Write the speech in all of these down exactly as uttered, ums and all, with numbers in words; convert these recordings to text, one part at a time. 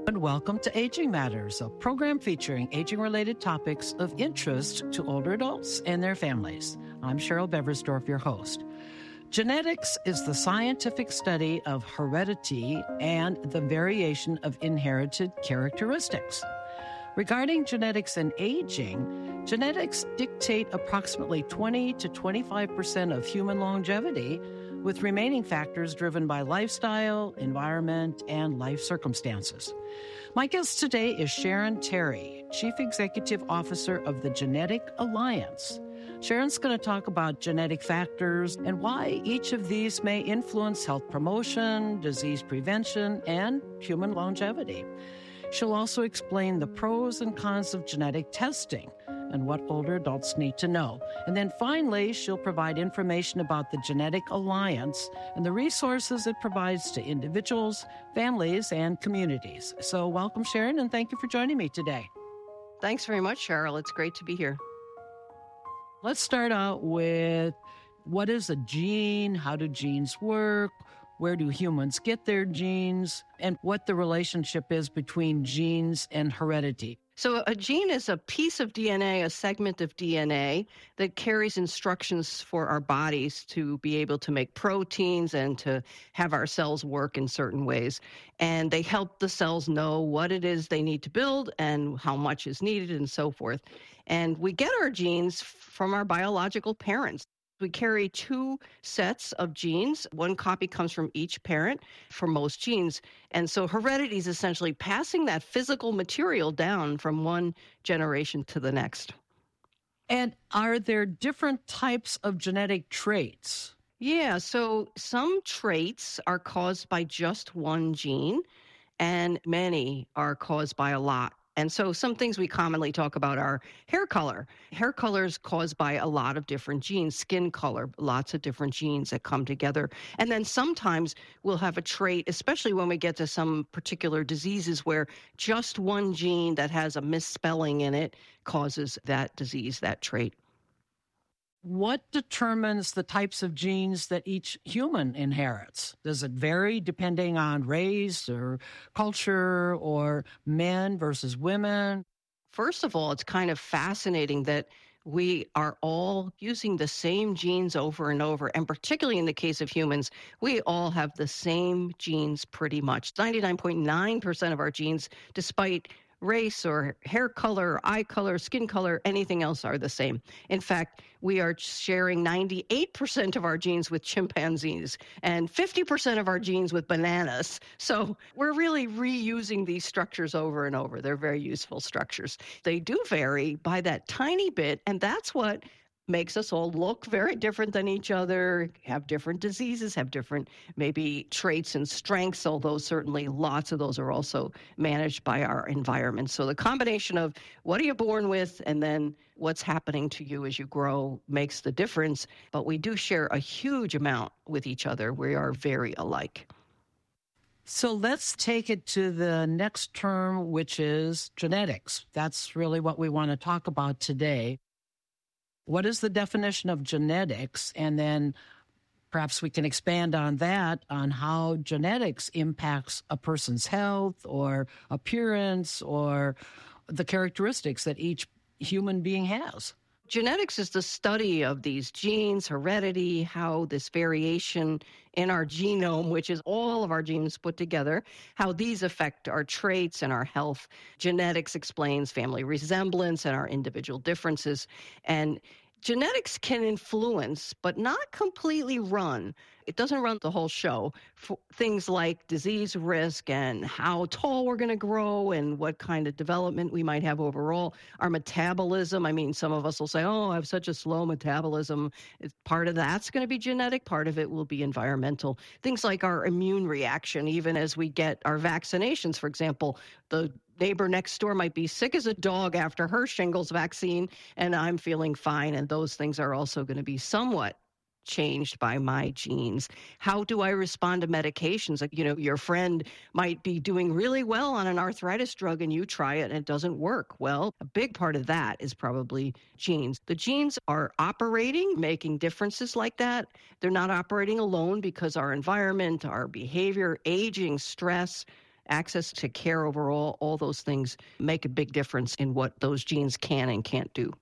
And welcome to Aging Matters, a program featuring aging-related topics of interest to older adults and their families. I'm Cheryl Beversdorf, your host. Genetics is the scientific study of heredity and the variation of inherited characteristics. Regarding genetics and aging, genetics dictate approximately twenty to twenty-five percent of human longevity, with remaining factors driven by lifestyle, environment, and life circumstances. My guest today is Sharon Terry, Chief Executive Officer of the Genetic Alliance. Sharon's going to talk about genetic factors and why each of these may influence health promotion, disease prevention, and human longevity. She'll also explain the pros and cons of genetic testing and what older adults need to know. And then finally, she'll provide information about the Genetic Alliance and the resources it provides to individuals, families, and communities. So welcome, Sharon, and thank you for joining me today. Thanks very much, Cheryl. It's great to be here. Let's start out with what is a gene? How do genes work? Where do humans get their genes? And what the relationship is between genes and heredity. So a gene is a piece of D N A, a segment of D N A that carries instructions for our bodies to be able to make proteins and to have our cells work in certain ways. And they help the cells know what it is they need to build and how much is needed and so forth. And we get our genes from our biological parents. We carry two sets of genes. One copy comes from each parent for most genes. And so heredity is essentially passing that physical material down from one generation to the next. And are there different types of genetic traits? Yeah, so some traits are caused by just one gene, and many are caused by a lot. And so some things we commonly talk about are hair color. Hair color is caused by a lot of different genes, skin color, lots of different genes that come together. And then sometimes we'll have a trait, especially when we get to some particular diseases where just one gene that has a misspelling in it causes that disease, that trait. What determines the types of genes that each human inherits? Does it vary depending on race or culture or men versus women? First of all, it's kind of fascinating that we are all using the same genes over and over. And particularly in the case of humans, we all have the same genes pretty much. ninety-nine point nine percent of our genes, despite race or hair color, eye color, skin color, anything else are the same. In fact, we are sharing ninety-eight percent of our genes with chimpanzees and fifty percent of our genes with bananas. So we're really reusing these structures over and over. They're very useful structures. They do vary by that tiny bit, and that's what makes us all look very different than each other, have different diseases, have different maybe traits and strengths, although certainly lots of those are also managed by our environment. So the combination of what are you born with and then what's happening to you as you grow makes the difference. But we do share a huge amount with each other. We are very alike. So let's take it to the next term, which is genetics. That's really what we want to talk about today. What is the definition of genetics? And then perhaps we can expand on that, on how genetics impacts a person's health or appearance or the characteristics that each human being has. Genetics is the study of these genes, heredity, how this variation in our genome, which is all of our genes put together, how these affect our traits and our health. Genetics explains family resemblance and our individual differences. And genetics can influence, but not completely run. It doesn't run the whole show. For things like disease risk and how tall we're going to grow and what kind of development we might have overall. Our metabolism, I mean, some of us will say, oh, I have such a slow metabolism. It's, part of that's going to be genetic. Part of it will be environmental. Things like our immune reaction, even as we get our vaccinations, for example, the neighbor next door might be sick as a dog after her shingles vaccine, and I'm feeling fine. And those things are also going to be somewhat changed by my genes. How do I respond to medications? Like, you know, your friend might be doing really well on an arthritis drug and you try it and it doesn't work. Well, a big part of that is probably genes. The genes are operating, making differences like that. They're not operating alone because our environment, our behavior, aging, stress, access to care overall, all those things make a big difference in what those genes can and can't do.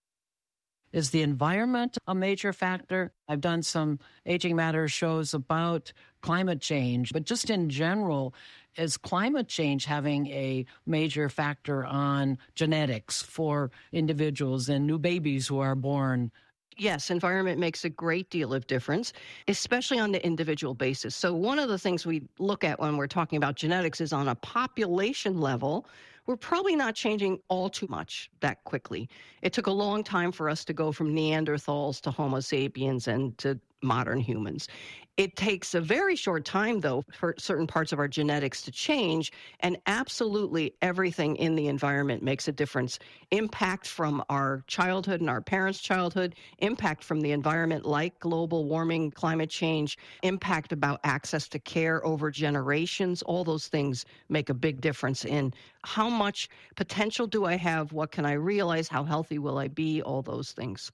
Is the environment a major factor? I've done some Aging Matters shows about climate change, but just in general, is climate change having a major factor on genetics for individuals and new babies who are born? Yes, environment makes a great deal of difference, especially on the individual basis. So one of the things we look at when we're talking about genetics is on a population level, we're probably not changing all too much that quickly. It took a long time for us to go from Neanderthals to Homo sapiens and to modern humans. It takes a very short time, though, for certain parts of our genetics to change, and absolutely everything in the environment makes a difference. Impact from our childhood and our parents' childhood, impact from the environment like global warming, climate change, impact about access to care over generations, all those things make a big difference in how much potential do I have, what can I realize, how healthy will I be, all those things.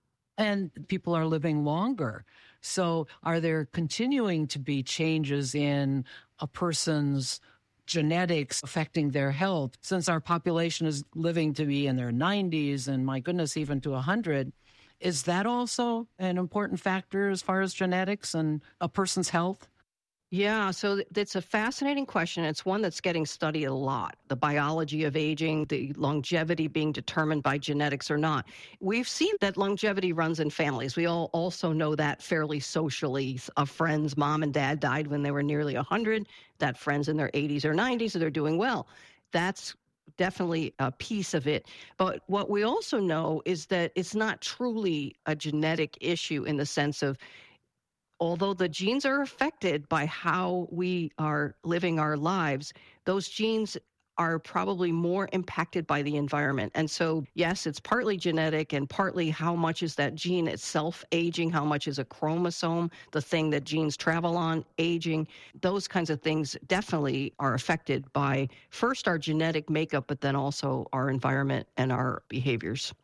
And people are living longer. So are there continuing to be changes in a person's genetics affecting their health? Since our population is living to be in their nineties and, my goodness, even to one hundred, is that also an important factor as far as genetics and a person's health? Yeah, so it's a fascinating question. It's one that's getting studied a lot. The biology of aging, the longevity being determined by genetics or not. We've seen that longevity runs in families. We all also know that fairly socially. A friend's mom and dad died when they were nearly one hundred. That friend's in their eighties or nineties, so they're doing well. That's definitely a piece of it. But what we also know is that it's not truly a genetic issue in the sense of, although the genes are affected by how we are living our lives, those genes are probably more impacted by the environment. And so, yes, it's partly genetic and partly how much is that gene itself aging, how much is a chromosome, the thing that genes travel on, aging. Those kinds of things definitely are affected by first our genetic makeup, but then also our environment and our behaviors.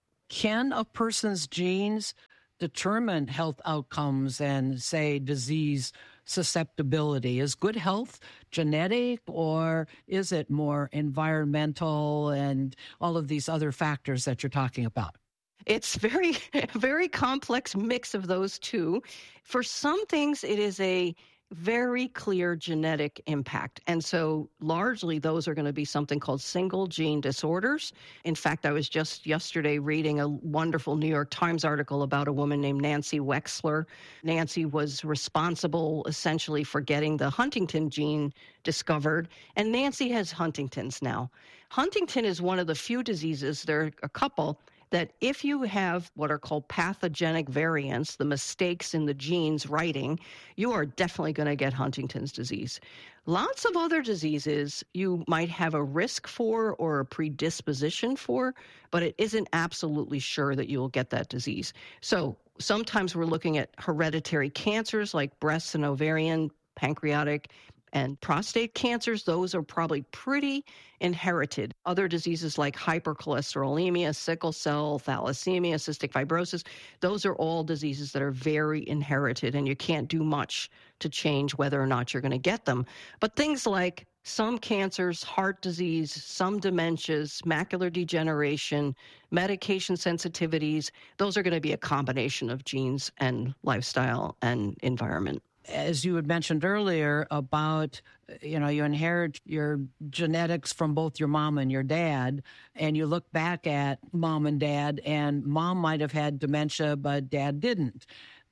Can a person's genes determine health outcomes and, say, disease susceptibility? Is good health genetic, or is it more environmental and all of these other factors that you're talking about? It's very, very complex mix of those two. For some things, it is a very clear genetic impact. And so largely those are going to be something called single gene disorders. In fact, I was just yesterday reading a wonderful New York Times article about a woman named Nancy Wexler. Nancy was responsible essentially for getting the Huntington gene discovered, and Nancy has Huntington's now. Huntington is one of the few diseases, there are a couple, that if you have what are called pathogenic variants, the mistakes in the genes writing, you are definitely going to get Huntington's disease. Lots of other diseases you might have a risk for or a predisposition for, but it isn't absolutely sure that you will get that disease. So sometimes we're looking at hereditary cancers like breast and ovarian, pancreatic, and prostate cancers. Those are probably pretty inherited. Other diseases like hypercholesterolemia, sickle cell, thalassemia, cystic fibrosis, those are all diseases that are very inherited, and you can't do much to change whether or not you're going to get them. But things like some cancers, heart disease, some dementias, macular degeneration, medication sensitivities, those are going to be a combination of genes and lifestyle and environment. As you had mentioned earlier about, you know, you inherit your genetics from both your mom and your dad, and you look back at mom and dad, and mom might have had dementia, but dad didn't.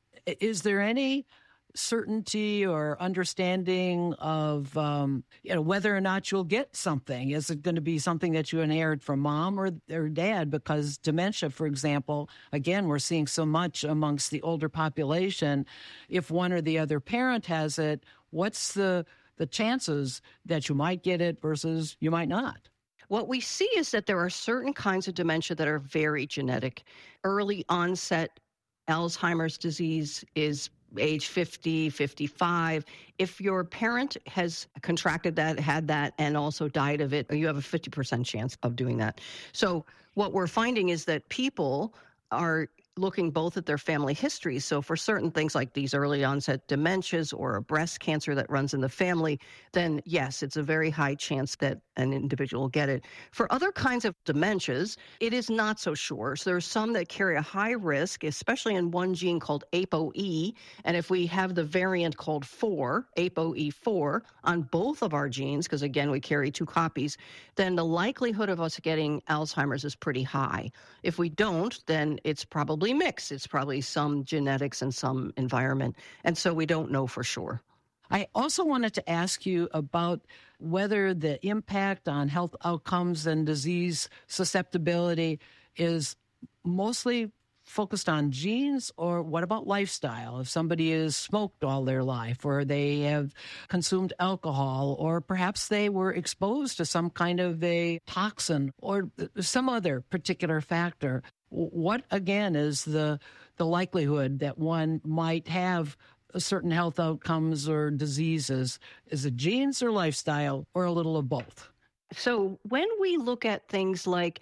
Is there any certainty or understanding of, um, you know, whether or not you'll get something? Is it going to be something that you inherit from mom or, or dad? Because dementia, for example, again, we're seeing so much amongst the older population. If one or the other parent has it, what's the the chances that you might get it versus you might not? What we see is that there are certain kinds of dementia that are very genetic. Early onset Alzheimer's disease is age fifty, fifty-five. If your parent has contracted that, had that, and also died of it, you have a fifty percent chance of doing that. So what we're finding is that people are looking both at their family history. So for certain things like these early onset dementias or a breast cancer that runs in the family, then yes, it's a very high chance that an individual will get it. For other kinds of dementias, it is not so sure. So there's some that carry a high risk, especially in one gene called A P O E. And if we have the variant called four, A P O E four, on both of our genes, because again, we carry two copies, then the likelihood of us getting Alzheimer's is pretty high. If we don't, then it's probably mixed. It's probably some genetics and some environment. And so we don't know for sure. I also wanted to ask you about whether the impact on health outcomes and disease susceptibility is mostly focused on genes, or what about lifestyle? If somebody has smoked all their life, or they have consumed alcohol, or perhaps they were exposed to some kind of a toxin or some other particular factor, what, again, is the the likelihood that one might have certain health outcomes or diseases? Is it genes or lifestyle, or a little of both? So when we look at things like,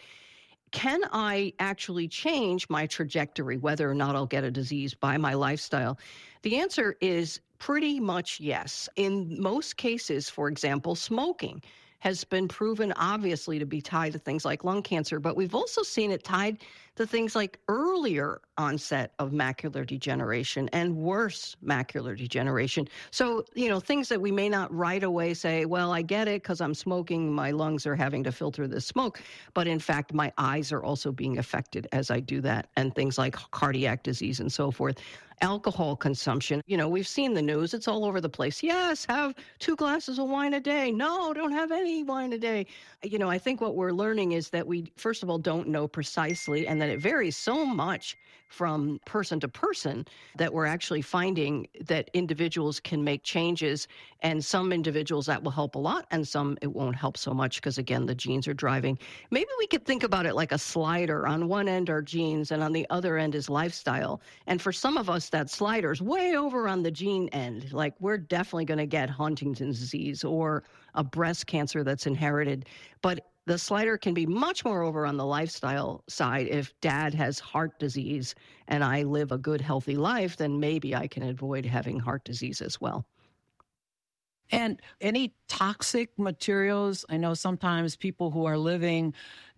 can I actually change my trajectory, whether or not I'll get a disease by my lifestyle? The answer is pretty much yes. In most cases, for example, smoking has been proven obviously to be tied to things like lung cancer, but we've also seen it tied to things like earlier onset of macular degeneration and worse macular degeneration. So, you know, things that we may not right away say, well, I get it because I'm smoking, my lungs are having to filter the smoke, but in fact, my eyes are also being affected as I do that, and things like cardiac disease and so forth. Alcohol consumption, you know, we've seen the news. It's all over the place. Yes, have two glasses of wine a day. No, don't have any wine a day. You know, I think what we're learning is that we, first of all, don't know precisely, and that it varies so much from person to person that we're actually finding that individuals can make changes, and some individuals that will help a lot and some it won't help so much because, again, the genes are driving. Maybe we could think about it like a slider. On one end are genes and on the other end is lifestyle. And for some of us, that slider is way over on the gene end. Like, we're definitely going to get Huntington's disease or a breast cancer that's inherited. But the slider can be much more over on the lifestyle side. If dad has heart disease and I live a good, healthy life, then maybe I can avoid having heart disease as well. And any toxic materials? I know sometimes people who are living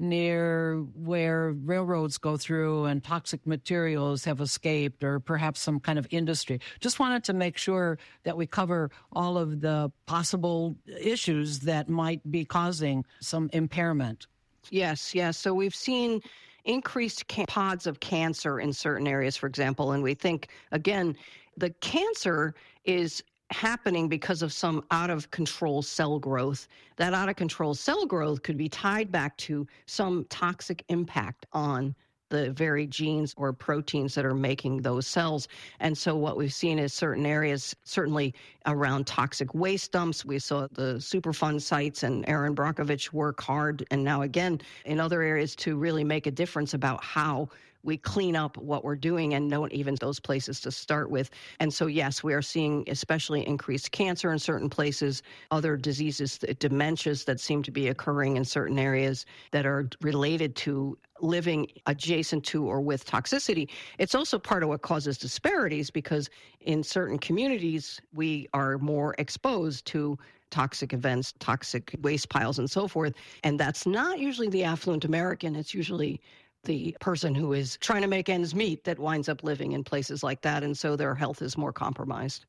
near where railroads go through and toxic materials have escaped, or perhaps some kind of industry. Just wanted to make sure that we cover all of the possible issues that might be causing some impairment. Yes, yes. So we've seen increased ca- pods of cancer in certain areas, for example, and we think, again, the cancer is happening because of some out-of-control cell growth. That out-of-control cell growth could be tied back to some toxic impact on the very genes or proteins that are making those cells. And so what we've seen is certain areas, certainly around toxic waste dumps. We saw the Superfund sites, and Erin Brockovich work hard, and now again in other areas, to really make a difference about how we clean up what we're doing and don't even those places to start with. And so, yes, we are seeing especially increased cancer in certain places, other diseases, dementias that seem to be occurring in certain areas that are related to living adjacent to or with toxicity. It's also part of what causes disparities, because in certain communities, we are more exposed to toxic events, toxic waste piles, and so forth. And that's not usually the affluent American. It's usually the person who is trying to make ends meet that winds up living in places like that, and so their health is more compromised.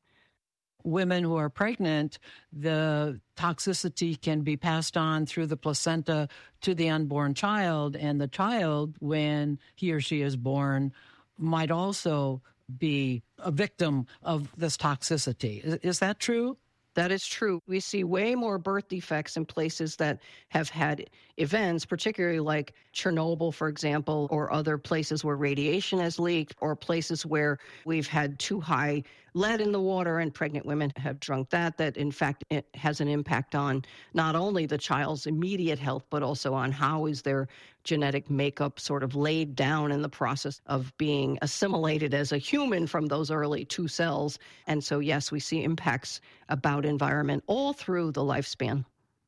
Women who are pregnant, the toxicity can be passed on through the placenta to the unborn child, and the child, when he or she is born, might also be a victim of this toxicity. Is, is that true? That is true. We see way more birth defects in places that have had events, particularly like Chernobyl, for example, or other places where radiation has leaked, or places where we've had too high lead in the water and pregnant women have drunk that, that in fact it has an impact on not only the child's immediate health, but also on how is their genetic makeup sort of laid down in the process of being assimilated as a human from those early two cells. And so, yes, we see impacts about environment all through the lifespan.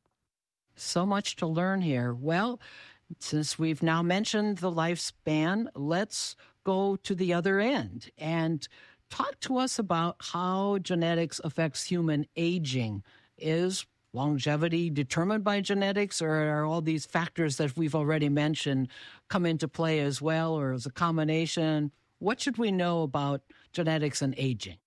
So much to learn here. Well, since we've now mentioned the lifespan, let's go to the other end and talk to us about how genetics affects human aging. Is longevity determined by genetics, or are all these factors that we've already mentioned come into play as well, or is a combination? What should we know about genetics and aging?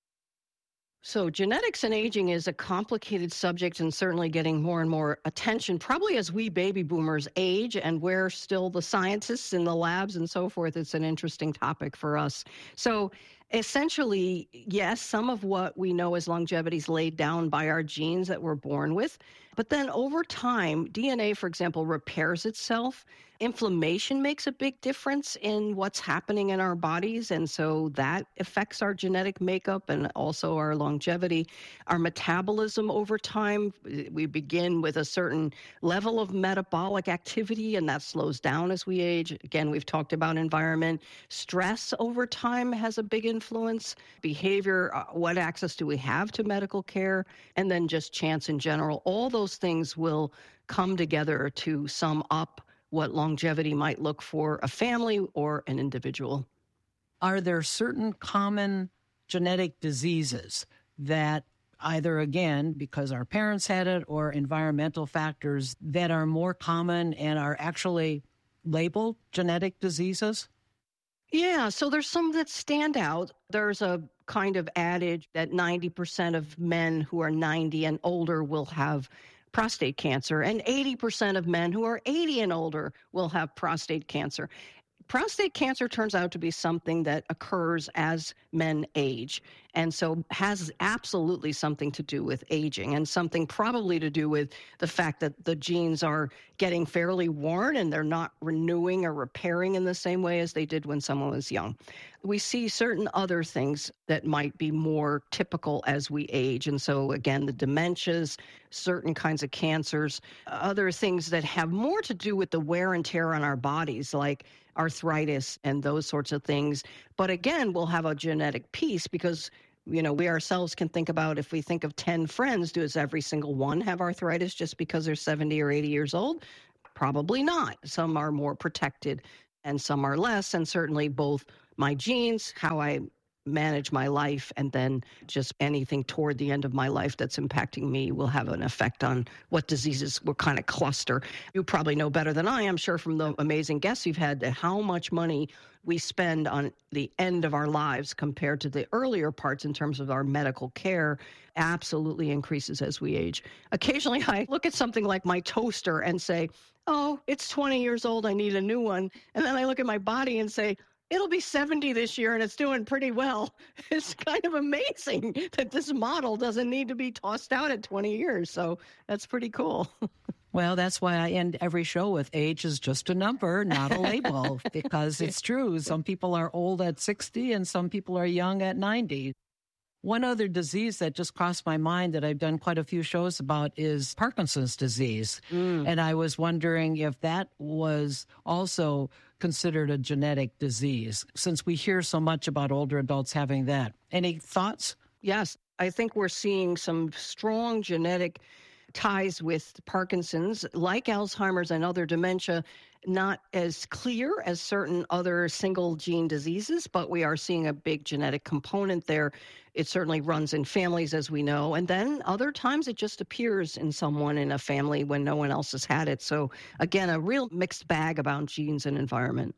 So genetics and aging is a complicated subject and certainly getting more and more attention, probably as we baby boomers age and we're still the scientists in the labs and so forth. It's an interesting topic for us. So essentially, yes, some of what we know as longevity is laid down by our genes that we're born with. But then over time, D N A, for example, repairs itself. Inflammation makes a big difference in what's happening in our bodies, and so that affects our genetic makeup and also our longevity. Our metabolism over time, we begin with a certain level of metabolic activity, and that slows down as we age. Again, we've talked about environment. Stress over time has a big influence. Behavior, uh, what access do we have to medical care, and then just chance in general. All those things will come together to sum up what longevity might look for a family or an individual. Are there certain common genetic diseases that either, again, because our parents had it or environmental factors that are more common and are actually labeled genetic diseases? Yeah, so there's some that stand out. There's a kind of adage that ninety percent of men who are ninety and older will have prostate cancer, and eighty percent of men who are eighty and older will have prostate cancer. Prostate cancer turns out to be something that occurs as men age, and so has absolutely something to do with aging, and something probably to do with the fact that the genes are getting fairly worn and they're not renewing or repairing in the same way as they did when someone was young. We see certain other things that might be more typical as we age, and so again, the dementias, certain kinds of cancers, other things that have more to do with the wear and tear on our bodies, like arthritis and those sorts of things. But again, we'll have a genetic piece because, you know, we ourselves can think about, if we think of ten friends, does every single one have arthritis just because they're seventy or eighty years old? Probably not. Some are more protected and some are less. And certainly both my genes, how I manage my life, and then just anything toward the end of my life that's impacting me will have an effect on what diseases will kind of cluster. You probably know better than I am, sure, from the amazing guests you've had, how much money we spend on the end of our lives compared to the earlier parts in terms of our medical care absolutely increases as we age. Occasionally I look at something like my toaster and say, oh, it's twenty years old, I need a new one. And then I look at my body and say, it'll be seventy this year and it's doing pretty well. It's kind of amazing that this model doesn't need to be tossed out at twenty years. So that's pretty cool. Well, that's why I end every show with age is just a number, not a label, because it's true. Some people are old at sixty and some people are young at ninety. One other disease that just crossed my mind that I've done quite a few shows about is Parkinson's disease. Mm. And I was wondering if that was also considered a genetic disease, since we hear so much about older adults having that. Any thoughts? Yes, I think we're seeing some strong genetic ties with Parkinson's, like Alzheimer's and other dementia, not as clear as certain other single gene diseases, but we are seeing a big genetic component there. It certainly runs in families, as we know, and then other times it just appears in someone in a family when no one else has had it. So again, a real mixed bag about genes and environment.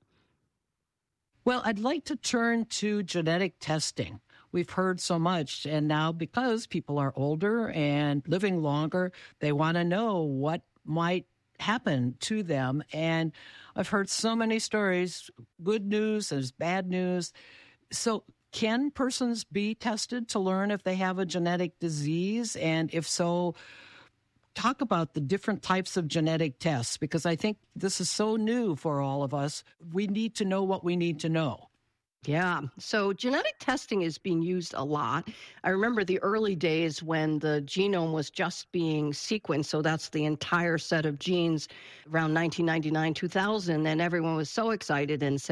Well, I'd like to turn to genetic testing. We've heard so much, and now because people are older and living longer, they want to know what might happen to them. And I've heard so many stories, good news as bad news. So can persons be tested to learn if they have a genetic disease? And if so, talk about the different types of genetic tests, because I think this is so new for all of us. We need to know what we need to know. Yeah. So genetic testing is being used a lot. I remember the early days when the genome was just being sequenced. So that's the entire set of genes around nineteen ninety-nine, two thousand. And everyone was so excited and said,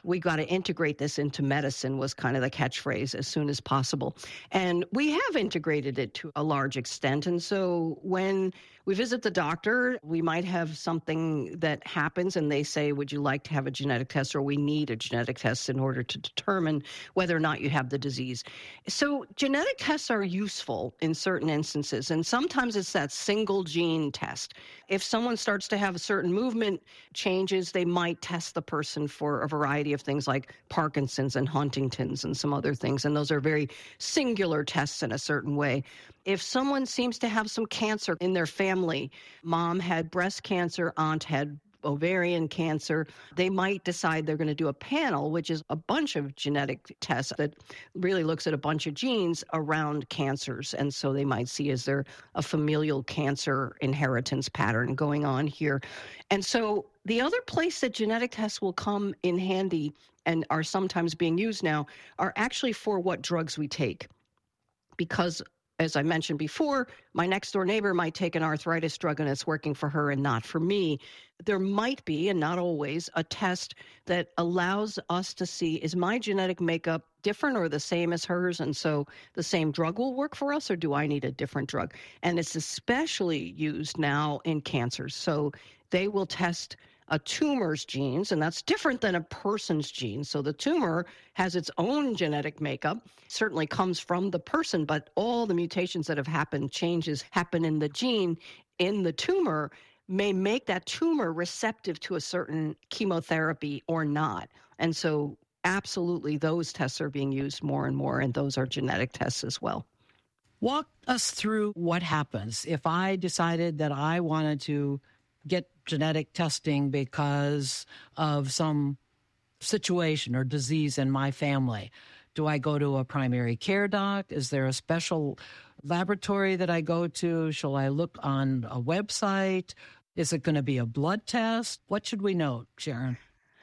we got to integrate this into medicine was kind of the catchphrase as soon as possible. And we have integrated it to a large extent. And so when we visit the doctor, we might have something that happens and they say, would you like to have a genetic test, or we need a genetic test in order to determine whether or not you have the disease. So genetic tests are useful in certain instances, and sometimes it's that single gene test. If someone starts to have certain movement changes, they might test the person for a variety of things like Parkinson's and Huntington's and some other things, and those are very singular tests in a certain way. If someone seems to have some cancer in their family, mom had breast cancer, aunt had ovarian cancer, they might decide they're going to do a panel, which is a bunch of genetic tests that really looks at a bunch of genes around cancers. And so they might see, is there a familial cancer inheritance pattern going on here? And so the other place that genetic tests will come in handy and are sometimes being used now are actually for what drugs we take. Because as I mentioned before, my next door neighbor might take an arthritis drug and it's working for her and not for me. There might be, and not always, a test that allows us to see, is my genetic makeup different or the same as hers? And so the same drug will work for us, or do I need a different drug? And it's especially used now in cancers. So they will test a tumor's genes, and that's different than a person's genes. So the tumor has its own genetic makeup, certainly comes from the person, but all the mutations that have happened, changes happen in the gene in the tumor, may make that tumor receptive to a certain chemotherapy or not. And so absolutely those tests are being used more and more, and those are genetic tests as well. Walk us through what happens if I decided that I wanted to get genetic testing because of some situation or disease in my family. Do I go to a primary care doc? Is there a special laboratory that I go to? Shall I look on a website? Is it going to be a blood test? What should we know, Sharon?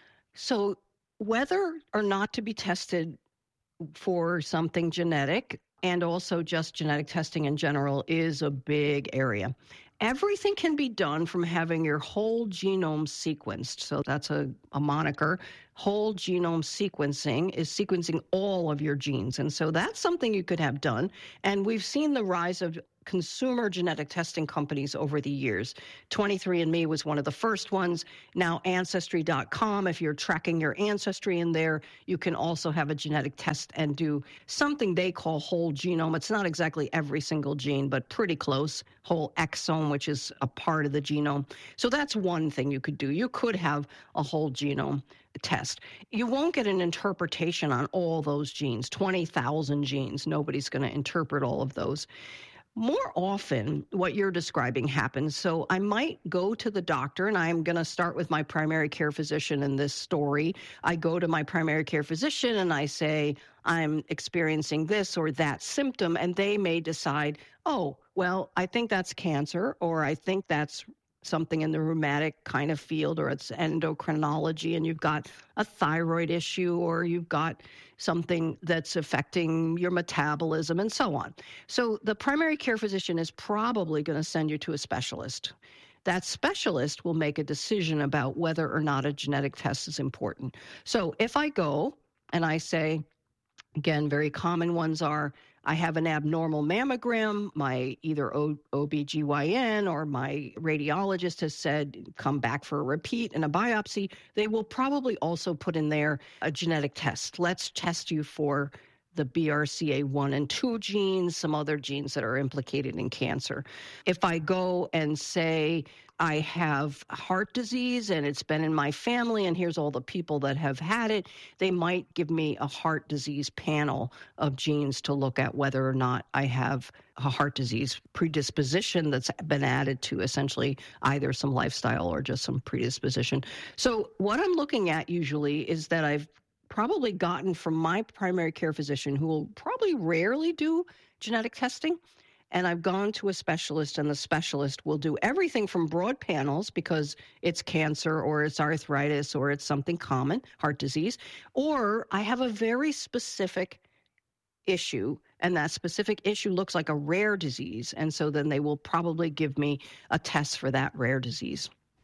So whether or not to be tested for something genetic, and also just genetic testing in general, is a big area. Everything can be done from having your whole genome sequenced. So that's a, a moniker. Whole genome sequencing is sequencing all of your genes. And so that's something you could have done. And we've seen the rise of consumer genetic testing companies over the years. twenty-three and me was one of the first ones. Now Ancestry dot com, if you're tracking your ancestry in there, you can also have a genetic test and do something they call whole genome. It's not exactly every single gene, but pretty close. Whole exome, which is a part of the genome. So that's one thing you could do. You could have a whole genome test. You won't get an interpretation on all those genes, twenty thousand genes. Nobody's going to interpret all of those. More often, what you're describing happens. So I might go to the doctor, and I'm going to start with my primary care physician in this story. I go to my primary care physician and I say, I'm experiencing this or that symptom, and they may decide, oh, well, I think that's cancer, or I think that's something in the rheumatic kind of field, or it's endocrinology, and you've got a thyroid issue, or you've got something that's affecting your metabolism, and so on. So the primary care physician is probably going to send you to a specialist. That specialist will make a decision about whether or not a genetic test is important. So if I go and I say, again, very common ones are, I have an abnormal mammogram, my either o- O B G Y N or my radiologist has said, come back for a repeat and a biopsy. They will probably also put in there a genetic test. Let's test you for the B R C A one and two genes, some other genes that are implicated in cancer. If I go and say, I have heart disease and it's been in my family and here's all the people that have had it, they might give me a heart disease panel of genes to look at whether or not I have a heart disease predisposition that's been added to essentially either some lifestyle or just some predisposition. So what I'm looking at usually is that I've probably gotten from my primary care physician, who will probably rarely do genetic testing, and I've gone to a specialist, and the specialist will do everything from broad panels because it's cancer or it's arthritis or it's something common, heart disease, or I have a very specific issue, and that specific issue looks like a rare disease, and so then they will probably give me a test for that rare disease.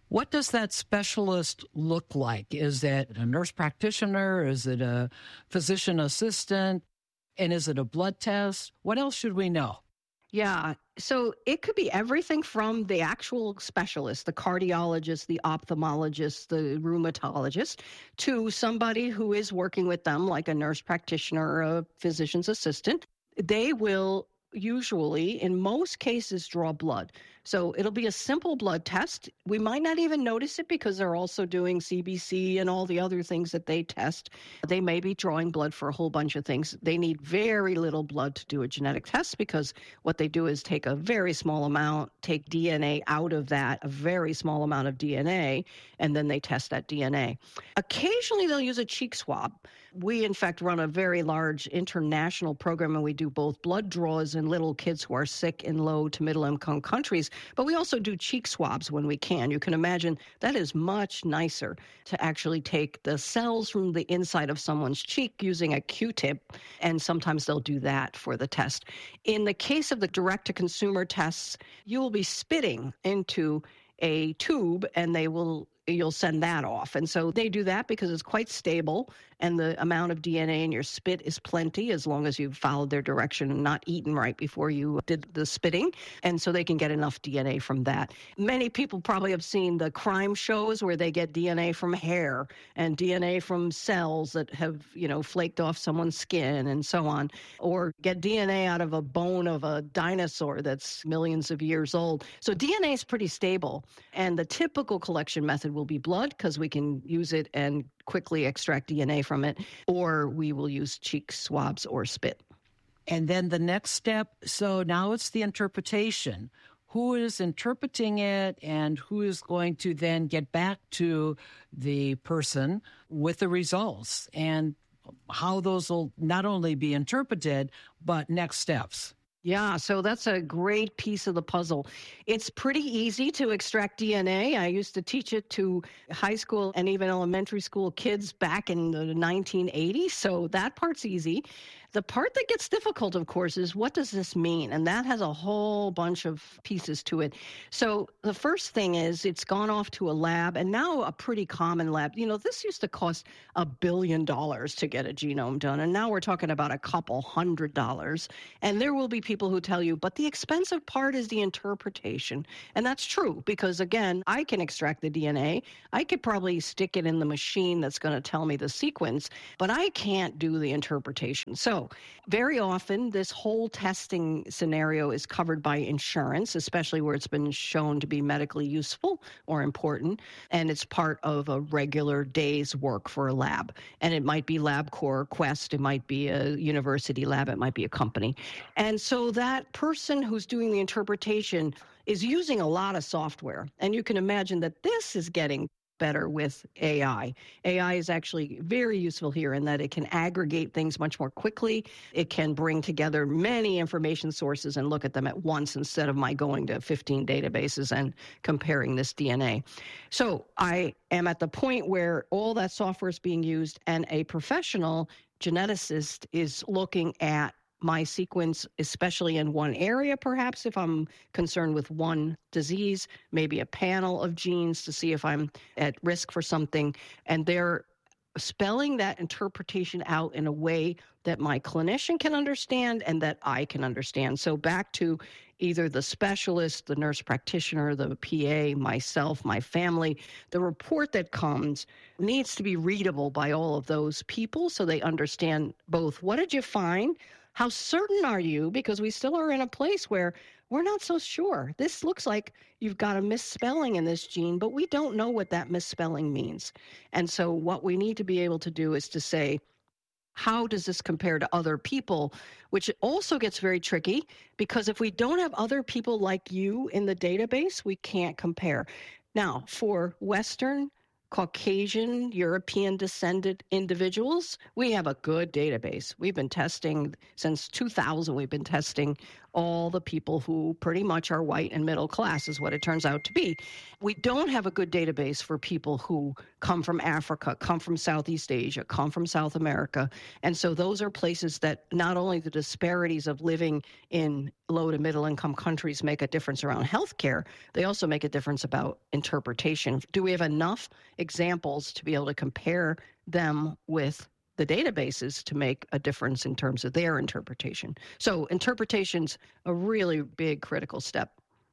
What does that specialist look like? Is it a nurse practitioner? Is it a physician assistant? And is it a blood test? What else should we know? Yeah. So it could be everything from the actual specialist, the cardiologist, the ophthalmologist, the rheumatologist, to somebody who is working with them, like a nurse practitioner or a physician's assistant. They will usually, in most cases, draw blood. So it'll be a simple blood test. We might not even notice it because they're also doing C B C and all the other things that they test. They may be drawing blood for a whole bunch of things. They need very little blood to do a genetic test because what they do is take a very small amount, take D N A out of that, a very small amount of D N A, and then they test that D N A. Occasionally, they'll use a cheek swab. We, in fact, run a very large international program, and we do both blood draws in little kids who are sick in low to middle income countries, but we also do cheek swabs when we can. You can imagine that is much nicer to actually take the cells from the inside of someone's cheek using a Q-tip, and sometimes they'll do that for the test. In the case of the direct-to-consumer tests, you will be spitting into a tube, and they will you'll send that off. And so they do that because it's quite stable, and the amount of D N A in your spit is plenty as long as you've followed their direction and not eaten right before you did the spitting. And so they can get enough D N A from that. Many people probably have seen the crime shows where they get D N A from hair and D N A from cells that have, you know, flaked off someone's skin and so on, or get D N A out of a bone of a dinosaur that's millions of years old. So D N A is pretty stable. And the typical collection method will be blood because we can use it and quickly extract D N A from it, or we will use cheek swabs or spit. And then the next step, so now it's the interpretation. Who is interpreting it and who is going to then get back to the person with the results and how those will not only be interpreted, but next steps. Yeah, so that's a great piece of the puzzle. It's pretty easy to extract D N A. I used to teach it to high school and even elementary school kids back in the nineteen eighties, so that part's easy. The part that gets difficult, of course, is what does this mean? And that has a whole bunch of pieces to it. So the first thing is it's gone off to a lab, and now a pretty common lab. You know, this used to cost a billion dollars to get a genome done, and now we're talking about a couple hundred dollars. And there will be people who tell you, but the expensive part is the interpretation. And that's true because, again, I can extract the D N A. I could probably stick it in the machine that's going to tell me the sequence, but I can't do the interpretation. So very often, this whole testing scenario is covered by insurance, especially where it's been shown to be medically useful or important, and it's part of a regular day's work for a lab. And it might be LabCorp or Quest, it might be a university lab, it might be a company. And so that person who's doing the interpretation is using a lot of software. And you can imagine that this is getting better with A I. A I is actually very useful here in that it can aggregate things much more quickly. It can bring together many information sources and look at them at once instead of my going to fifteen databases and comparing this D N A. So I am at the point where all that software is being used and a professional geneticist is looking at my sequence, especially in one area, perhaps if I'm concerned with one disease, maybe a panel of genes to see if I'm at risk for something. And they're spelling that interpretation out in a way that my clinician can understand and that I can understand. So back to either the specialist, the nurse practitioner, the P A, myself, my family, the report that comes needs to be readable by all of those people so they understand both what did you find, how certain are you, because we still are in a place where we're not so sure. This looks like you've got a misspelling in this gene, but we don't know what that misspelling means. And so what we need to be able to do is to say, how does this compare to other people, which also gets very tricky because if we don't have other people like you in the database, we can't compare. Now, for Western, Caucasian, European descended individuals, we have a good database. We've been testing since two thousand. We've been testing all the people who pretty much are white and middle class is what it turns out to be. We don't have a good database for people who come from Africa, come from Southeast Asia, come from South America. And so those are places that not only the disparities of living in low to middle income countries make a difference around healthcare, they also make a difference about interpretation. Do we have enough examples to be able to compare them with the databases to make a difference in terms of their interpretation? So interpretation's a really big critical step.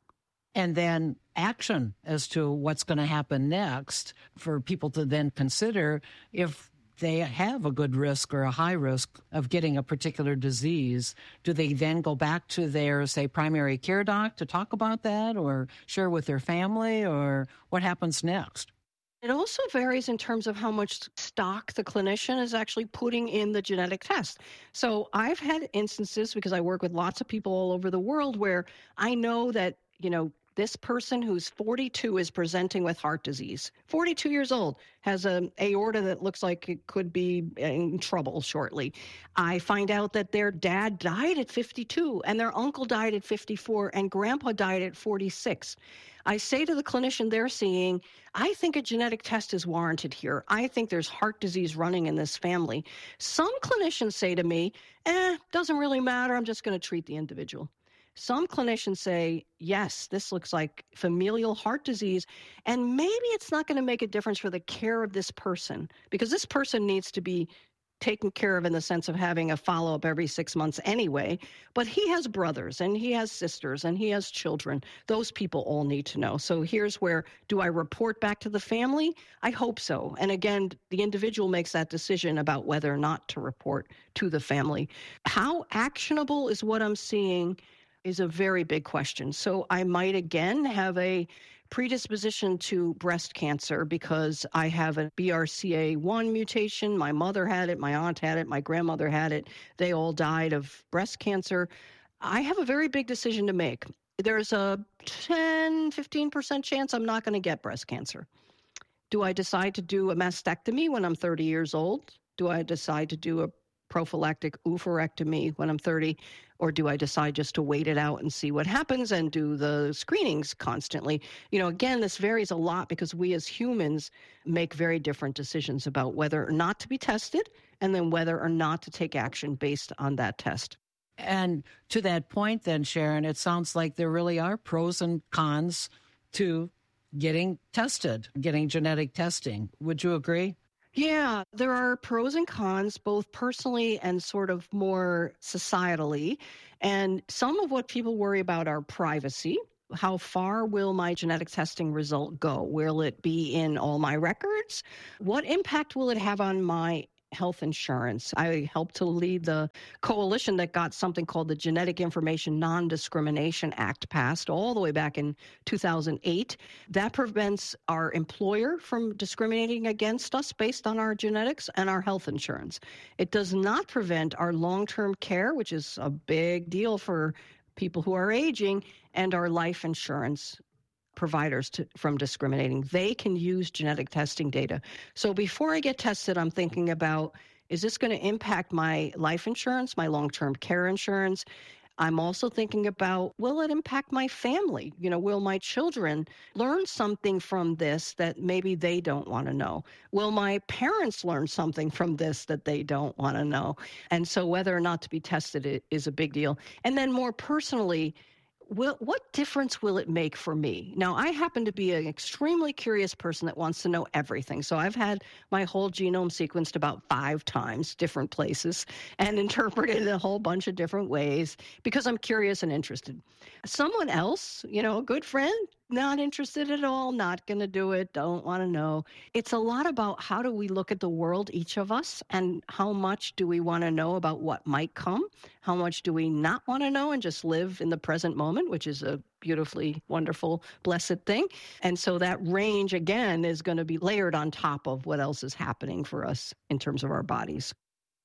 And then action as to what's going to happen next for people to then consider if they have a good risk or a high risk of getting a particular disease. Do they then go back to their, say, primary care doc to talk about that or share with their family, or what happens next? It also varies in terms of how much stock the clinician is actually putting in the genetic test. So I've had instances, because I work with lots of people all over the world, where I know that, you know, this person who's forty-two is presenting with heart disease. forty-two years old, has an aorta that looks like it could be in trouble shortly. I find out that their dad died at fifty-two, and their uncle died at fifty-four, and grandpa died at forty-six. I say to the clinician they're seeing, I think a genetic test is warranted here. I think there's heart disease running in this family. Some clinicians say to me, eh, doesn't really matter. I'm just going to treat the individual. Some clinicians say, yes, this looks like familial heart disease, and maybe it's not going to make a difference for the care of this person, because this person needs to be taken care of in the sense of having a follow-up every six months anyway. But he has brothers, and he has sisters, and he has children. Those people all need to know. So here's where, do I report back to the family? I hope so. And again, the individual makes that decision about whether or not to report to the family. How actionable is what I'm seeing is a very big question. So I might, again, have a predisposition to breast cancer because I have a B R C A one mutation. My mother had it, my aunt had it, my grandmother had it. They all died of breast cancer. I have a very big decision to make. There's a ten, fifteen percent chance I'm not going to get breast cancer. Do I decide to do a mastectomy when I'm thirty years old? Do I decide to do a prophylactic oophorectomy when I'm thirty, or do I decide just to wait it out and see what happens and do the screenings constantly? You know, again, this varies a lot because we as humans make very different decisions about whether or not to be tested and then whether or not to take action based on that test. And to that point then, Sharon, it sounds like there really are pros and cons to getting tested, getting genetic testing. Would you agree? Yeah, there are pros and cons, both personally and sort of more societally. And some of what people worry about are privacy. How far will my genetic testing result go? Will it be in all my records? What impact will it have on my health insurance? I helped to lead the coalition that got something called the Genetic Information Non-Discrimination Act passed all the way back in two thousand eight. That prevents our employer from discriminating against us based on our genetics and our health insurance. It does not prevent our long-term care, which is a big deal for people who are aging, and our life insurance providers to, from discriminating. They can use genetic testing data. So before I get tested, I'm thinking about, is this going to impact my life insurance, my long-term care insurance? I'm also thinking about, will it impact my family? You know, will my children learn something from this that maybe they don't want to know? Will my parents learn something from this that they don't want to know? And so whether or not to be tested is a big deal. And then more personally, Will, what difference will it make for me? Now, I happen to be an extremely curious person that wants to know everything. So I've had my whole genome sequenced about five times, different places, and interpreted in a whole bunch of different ways because I'm curious and interested. Someone else, you know, a good friend, not interested at all, not going to do it, don't want to know. It's a lot about how do we look at the world, each of us, and how much do we want to know about what might come? How much do we not want to know and just live in the present moment, which is a beautifully wonderful, blessed thing. And so that range, again, is going to be layered on top of what else is happening for us in terms of our bodies.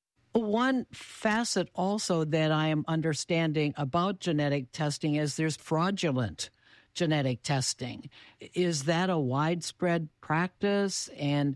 One facet also that I am understanding about genetic testing is there's fraudulent genetic testing. Is that a widespread practice? And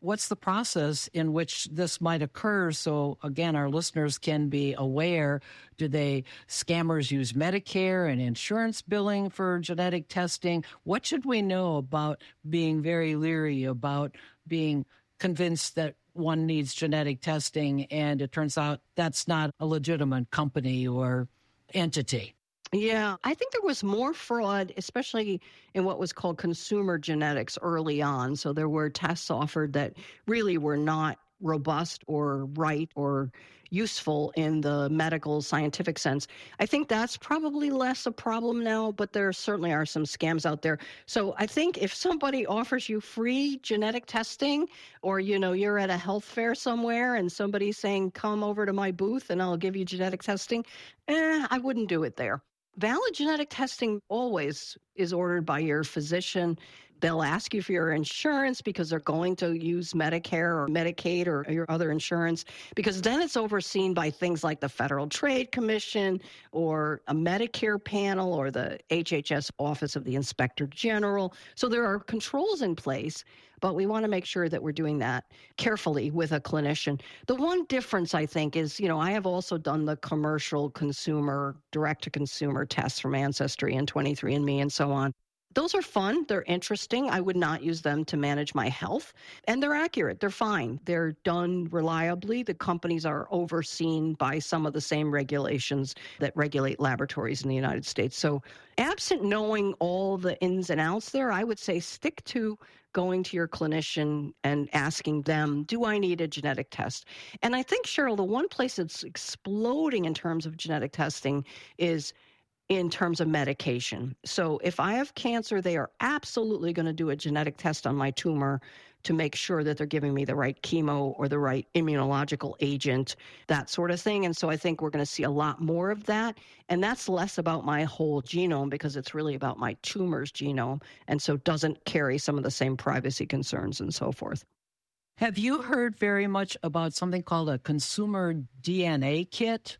what's the process in which this might occur? So again, our listeners can be aware. Do they, scammers use Medicare and insurance billing for genetic testing? What should we know about being very leery about being convinced that one needs genetic testing and it turns out that's not a legitimate company or entity? Yeah, I think there was more fraud, especially in what was called consumer genetics early on. So there were tests offered that really were not robust or right or useful in the medical scientific sense. I think that's probably less a problem now, but there certainly are some scams out there. So I think if somebody offers you free genetic testing, or, you know, you're at a health fair somewhere and somebody's saying, come over to my booth and I'll give you genetic testing, eh, I wouldn't do it there. Valid genetic testing always is ordered by your physician. They'll ask you for your insurance because they're going to use Medicare or Medicaid or your other insurance, because then it's overseen by things like the Federal Trade Commission or a Medicare panel or the H H S Office of the Inspector General. So there are controls in place, but we want to make sure that we're doing that carefully with a clinician. The one difference, I think, is, you know, I have also done the commercial consumer, direct-to-consumer tests from Ancestry and twenty-three and me and so on. Those are fun. They're interesting. I would not use them to manage my health. And they're accurate. They're fine. They're done reliably. The companies are overseen by some of the same regulations that regulate laboratories in the United States. So absent knowing all the ins and outs there, I would say stick to going to your clinician and asking them, do I need a genetic test? And I think, Cheryl, the one place that's exploding in terms of genetic testing is in terms of medication. So if I have cancer, they are absolutely going to do a genetic test on my tumor to make sure that they're giving me the right chemo or the right immunological agent, that sort of thing. And so I think we're going to see a lot more of that. And that's less about my whole genome because it's really about my tumor's genome, and so doesn't carry some of the same privacy concerns and so forth. Have you heard very much about something called a consumer D N A kit?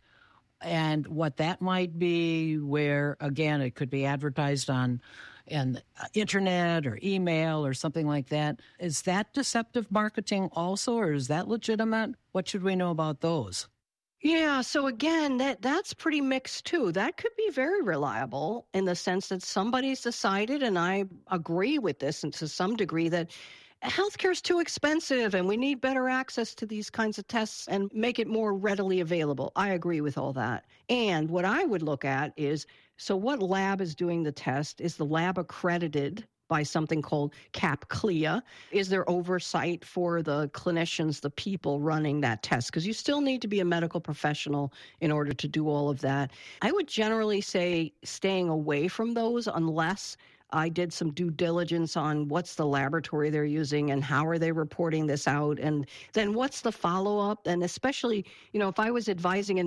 And what that might be, where, again, it could be advertised on and internet or email or something like that. Is that deceptive marketing also, or is that legitimate? What should we know about those? Yeah, so again, that that's pretty mixed too. That could be very reliable in the sense that somebody's decided, and I agree with this and to some degree, that healthcare is too expensive and we need better access to these kinds of tests and make it more readily available. I agree with all that. And what I would look at is, so what lab is doing the test? Is the lab accredited by something called CAP-CLIA? Is there oversight for the clinicians, the people running that test? Because you still need to be a medical professional in order to do all of that. I would generally say staying away from those unless I did some due diligence on what's the laboratory they're using and how are they reporting this out, and then what's the follow-up, and especially, you know, if I was advising an